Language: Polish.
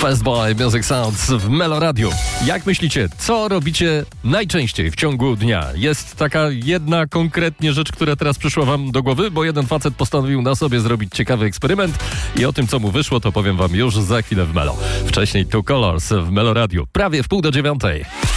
Fastboy Music Sounds w Melo Radio. Jak myślicie, co robicie najczęściej w ciągu dnia? Jest taka jedna konkretnie rzecz, która teraz przyszła wam do głowy, bo jeden facet postanowił na sobie zrobić ciekawy eksperyment i o tym, co mu wyszło, to powiem wam już za chwilę w Melo. Wcześniej Two Colors w Melo Radio, prawie w 8:30.